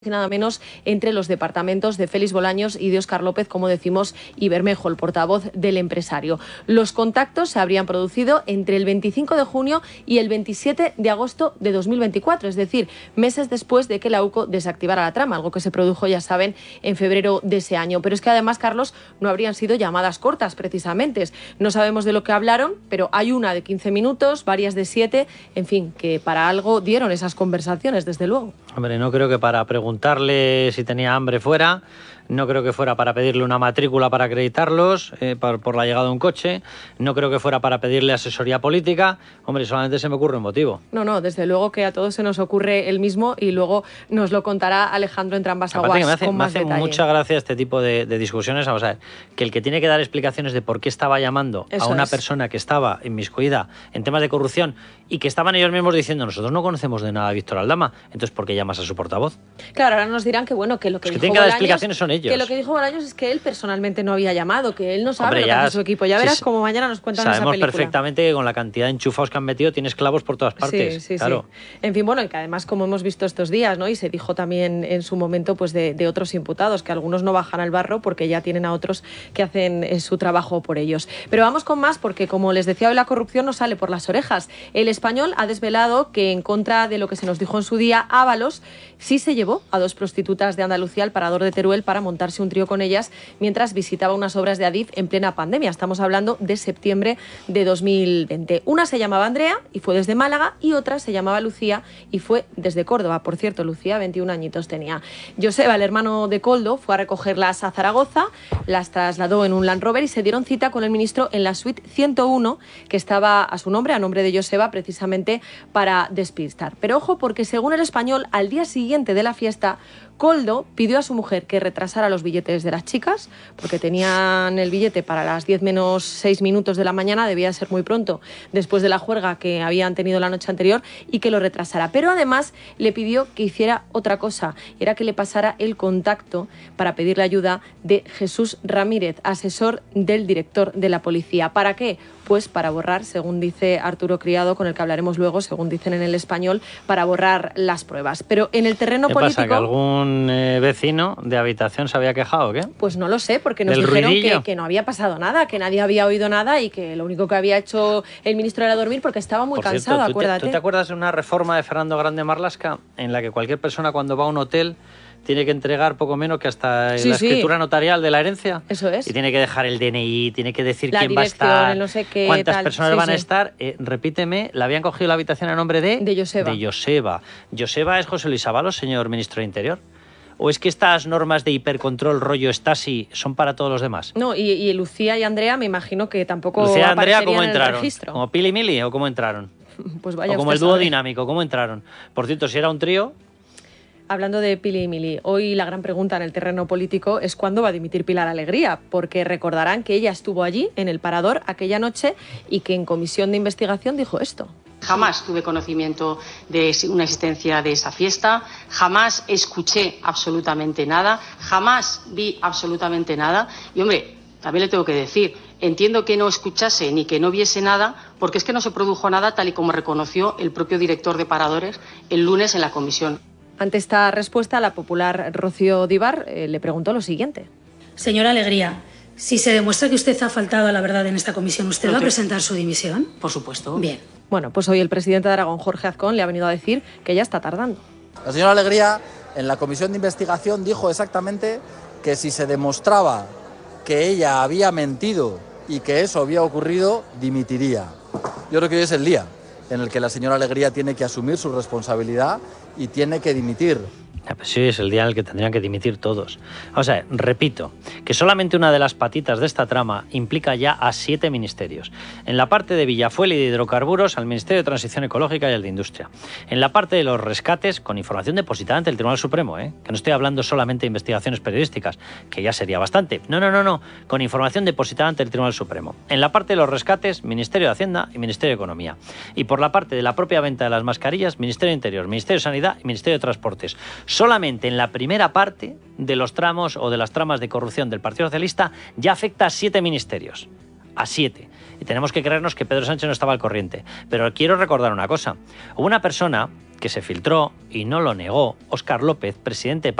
nada menos entre los departamentos de Félix Bolaños y de Óscar López, como decimos, y Bermejo, el portavoz del empresario. Los contactos se habrían producido entre el 25 de junio y el 27 de agosto de 2024, es decir, meses después de que la UCO desactivara la trama, algo que se produjo, ya saben, en febrero de ese año. Pero es que además, Carlos, no habrían sido llamadas cortas, precisamente. No sabemos de lo que hablaron, pero hay una de 15 minutos, varias de 7, en fin, que para algo dieron esas conversaciones, desde luego. Hombre, no creo que para preguntarle si tenía hambre fuera, no creo que fuera para pedirle una matrícula para acreditarlos por la llegada de un coche, no creo que fuera para pedirle asesoría política. Hombre, solamente se me ocurre un motivo. No, desde luego que a todos se nos ocurre el mismo y luego nos lo contará Alejandro entre ambas aguas. Me hace mucha gracia este tipo de discusiones. Vamos a ver, que el que tiene que dar explicaciones de por qué estaba llamando a una persona que estaba inmiscuida en temas de corrupción y que estaban ellos mismos diciendo nosotros no conocemos de nada a Víctor Aldama, entonces ¿por qué llamas a su portavoz? Claro, ahora nos dirán que bueno, que lo que, dijo tienen que dar explicaciones son ellos. Que lo que dijo Bolaños es que él personalmente no había llamado, que él no sabe lo que hace su equipo. Ya verás como mañana nos cuentan esa película. Sabemos perfectamente que con la cantidad de enchufados que han metido tienes clavos por todas partes. Sí. Claro. En fin, bueno, y que además, como hemos visto estos días, ¿no? Y se dijo también en su momento pues de otros imputados, que algunos no bajan al barro porque ya tienen a otros que hacen su trabajo por ellos. Pero vamos con más porque, como les decía hoy, la corrupción no sale por las orejas. El Español ha desvelado que, en contra de lo que se nos dijo en su día, Ábalos sí se llevó a 2 prostitutas de Andalucía al Parador de Teruel para montarse un trío con ellas mientras visitaba unas obras de Adif en plena pandemia. Estamos hablando de septiembre de 2020. Una se llamaba Andrea y fue desde Málaga, y otra se llamaba Lucía y fue desde Córdoba. Por cierto, Lucía 21 añitos tenía. Joseba, el hermano de Koldo, fue a recogerlas a Zaragoza, las trasladó en un Land Rover y se dieron cita con el ministro en la suite 101, que estaba a su nombre, a nombre de Joseba, precisamente para despistar. Pero ojo, porque según El Español, al día siguiente de la fiesta, Koldo pidió a su mujer que retrasara los billetes de las chicas, porque tenían el billete para las 10 menos 6 minutos de la mañana, debía ser muy pronto, después de la juerga que habían tenido la noche anterior, y que lo retrasara. Pero además le pidió que hiciera otra cosa, era que le pasara el contacto para pedirle ayuda de Jesús Ramírez, asesor del director de la policía. ¿Para qué? Pues para borrar, según dice Arturo Criado, con el que hablaremos luego, según dicen en El Español, para borrar las pruebas. Pero en el terreno político... ¿Qué pasa, que algún vecino de habitación se había quejado o qué? Pues no lo sé, porque nos dijeron que no había pasado nada, que nadie había oído nada y que lo único que había hecho el ministro era dormir porque estaba muy cansado, cierto, acuérdate. ¿Tú te acuerdas de una reforma de Fernando Grande Marlaska en la que cualquier persona cuando va a un hotel tiene que entregar poco menos que hasta la escritura notarial de la herencia? Eso es. Y tiene que dejar el DNI, tiene que decir la quién va a estar, no sé qué, cuántas personas van a estar. Repíteme, ¿le habían cogido la habitación a nombre de Joseba? De Joseba. ¿Joseba es José Luis Ábalos, señor ministro de Interior? ¿O es que estas normas de hipercontrol rollo Stasi son para todos los demás? No, y Lucía y Andrea me imagino que tampoco Lucía y Andrea, ¿cómo entraron? Registro. ¿Como Pili Mili o cómo entraron? Pues vaya, o como el dúo dinámico, ¿cómo entraron? Por cierto, si era un trío... Hablando de Pili y Mili, hoy la gran pregunta en el terreno político es cuándo va a dimitir Pilar Alegría, porque recordarán que ella estuvo allí, en el Parador, aquella noche, y que en comisión de investigación dijo esto. Jamás tuve conocimiento de una existencia de esa fiesta, jamás escuché absolutamente nada, jamás vi absolutamente nada. Y, hombre, también le tengo que decir, entiendo que no escuchase ni que no viese nada, porque es que no se produjo nada tal y como reconoció el propio director de Paradores el lunes en la comisión. Ante esta respuesta, la popular Rocío Díbar le preguntó lo siguiente. Señora Alegría, si se demuestra que usted ha faltado a la verdad en esta comisión, ¿usted va a presentar su dimisión? Por supuesto. Bien. Bueno, pues hoy el presidente de Aragón, Jorge Azcón, le ha venido a decir que ya está tardando. La señora Alegría, en la comisión de investigación, dijo exactamente que si se demostraba que ella había mentido y que eso había ocurrido, dimitiría. Yo creo que hoy es el día en el que la señora Alegría tiene que asumir su responsabilidad y tiene que dimitir. Pues sí, es el día en el que tendrían que dimitir todos. O sea, repito, que solamente una de las patitas de esta trama implica ya a 7 ministerios. En la parte de Villafuel y de hidrocarburos, al Ministerio de Transición Ecológica y al de Industria. En la parte de los rescates, con información depositada ante el Tribunal Supremo, que no estoy hablando solamente de investigaciones periodísticas, que ya sería bastante. No, con información depositada ante el Tribunal Supremo. En la parte de los rescates, Ministerio de Hacienda y Ministerio de Economía. Y por la parte de la propia venta de las mascarillas, Ministerio de Interior, Ministerio de Sanidad y Ministerio de Transportes. Solamente en la primera parte de los tramos o de las tramas de corrupción del Partido Socialista ya afecta a 7 ministerios. a 7. Y tenemos que creernos que Pedro Sánchez no estaba al corriente. Pero quiero recordar una cosa. Hubo una persona que se filtró y no lo negó, Óscar López, presidente